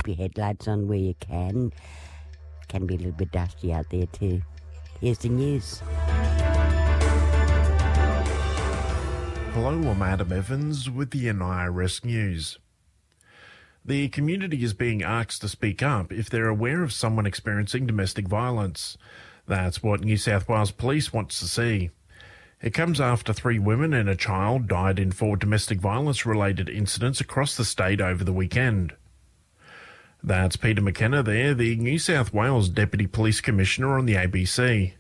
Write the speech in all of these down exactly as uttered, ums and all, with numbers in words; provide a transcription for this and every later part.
keep your headlights on where you can. Can be a little bit dusty out there too. Here's the news. Hello, I'm Adam Evans with the N I R S News. The community is being asked to speak up if they're aware of someone experiencing domestic violence. That's what New South Wales Police wants to see. It comes after three women and a child died in four domestic violence-related incidents across the state over the weekend. That's Peter McKenna there, the New South Wales Deputy Police Commissioner on the A B C.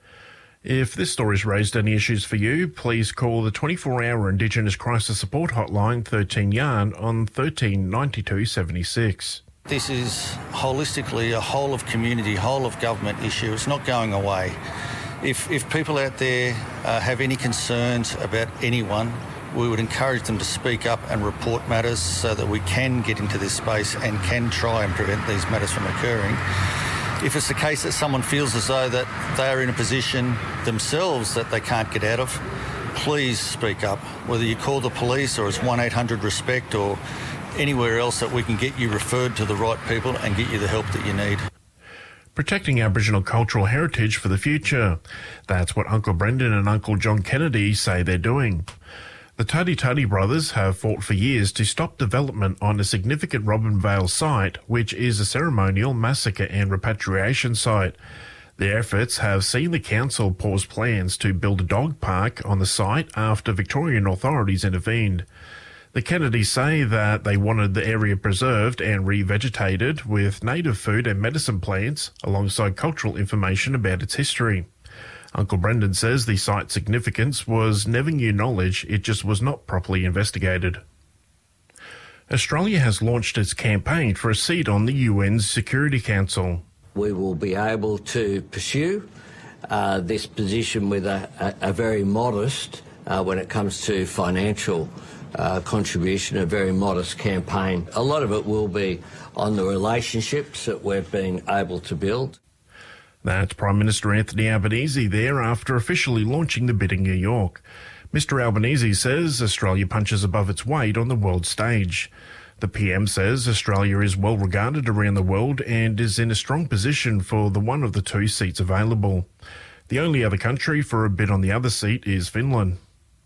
If this story's raised any issues for you, please call the twenty-four hour Indigenous Crisis Support Hotline thirteen Yarn on thirteen ninety-two seventy-six. This is holistically a whole of community, whole of government issue. It's not going away. If, if people out there uh, have any concerns about anyone, we would encourage them to speak up and report matters so that we can get into this space and can try and prevent these matters from occurring. If it's the case that someone feels as though that they are in a position themselves that they can't get out of, please speak up. Whether you call the police or it's one eight hundred RESPECT or anywhere else that we can get you referred to the right people and get you the help that you need. Protecting Aboriginal cultural heritage for the future. That's what Uncle Brendan and Uncle John Kennedy say they're doing. The Tuddy Tuddy brothers have fought for years to stop development on a significant Robinvale site, which is a ceremonial, massacre and repatriation site. Their efforts have seen the council pause plans to build a dog park on the site after Victorian authorities intervened. The Kennedys say that they wanted the area preserved and revegetated with native food and medicine plants alongside cultural information about its history. Uncle Brendan says the site's significance was never new knowledge, it just was not properly investigated. Australia has launched its campaign for a seat on the U N's Security Council. We will be able to pursue uh, this position with a, a, a very modest, uh, when it comes to financial uh, contribution, a very modest campaign. A lot of it will be on the relationships that we've been able to build. That's Prime Minister Anthony Albanese there after officially launching the bid in New York. Mister Albanese says Australia punches above its weight on the world stage. The P M says Australia is well regarded around the world and is in a strong position for the one of the two seats available. The only other country for a bid on the other seat is Finland.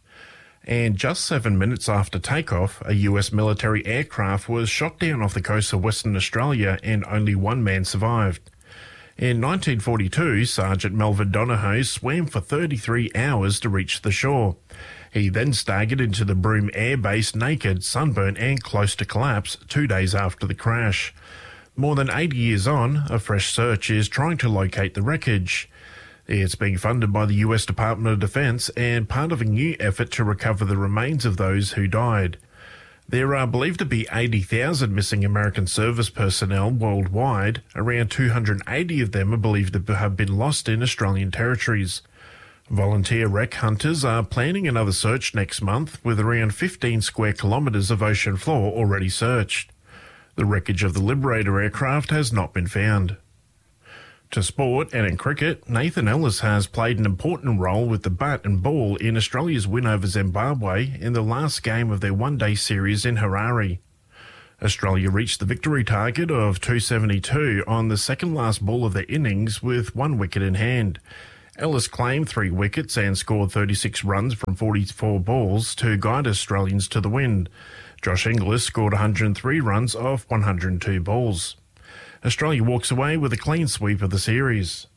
And just seven minutes after takeoff, a U S military aircraft was shot down off the coast of Western Australia and only one man survived. In nineteen forty-two, Sergeant Melvin Donohoe swam for thirty-three hours to reach the shore. He then staggered into the Broome Air Base naked, sunburnt and close to collapse two days after the crash. More than eighty years on, a fresh search is trying to locate the wreckage. It's being funded by the U S Department of Defense and part of a new effort to recover the remains of those who died. There are believed to be eighty thousand missing American service personnel worldwide. Around two hundred eighty of them are believed to have been lost in Australian territories. Volunteer wreck hunters are planning another search next month with around fifteen square kilometres of ocean floor already searched. The wreckage of the Liberator aircraft has not been found. To sport and in cricket, Nathan Ellis has played an important role with the bat and ball in Australia's win over Zimbabwe in the last game of their one-day series in Harare. Australia reached the victory target of two seventy-two on the second last ball of their innings with one wicket in hand. Ellis claimed three wickets and scored thirty-six runs from forty-four balls to guide Australians to the win. Josh Inglis scored one hundred three runs off one hundred two balls. Australia walks away with a clean sweep of the series.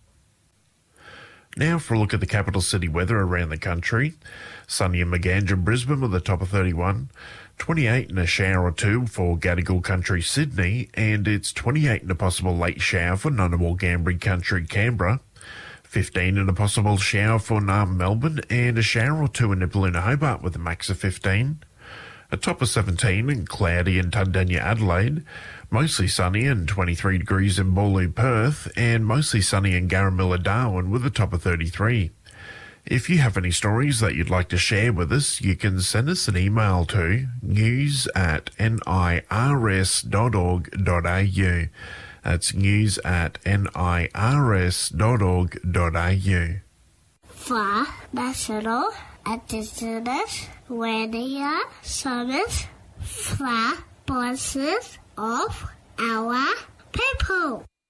Now for a look at the capital city weather around the country. Sunny in Magandra, Brisbane with a top of thirty-one. twenty-eight and a shower or two for Gadigal Country, Sydney. And it's twenty-eight and a possible late shower for Ngunnawal Ngambri Country, Canberra. fifteen and a possible shower for Naarm, Melbourne. And a shower or two in Nipaluna, Hobart with a max of fifteen. A top of seventeen and cloudy in Tundanya, Adelaide. Mostly sunny and twenty-three degrees in Boorloo, Perth, and mostly sunny in Garamilla, Darwin with a top of thirty-three. If you have any stories that you'd like to share with us, you can send us an email to news at nirs dot org dot au. That's news at nirs dot org dot au. For National Indigenous Radio Service, for Voices of our people.